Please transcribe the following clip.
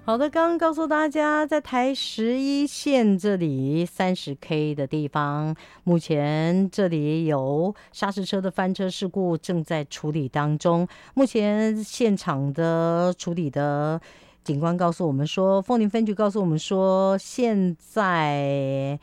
好的，刚刚告诉大家，在台11线这里30K 的地方，目前这里有砂石车的翻车事故正在处理当中。目前现场的处理的警官告诉我们说，凤林分局告诉我们说，现在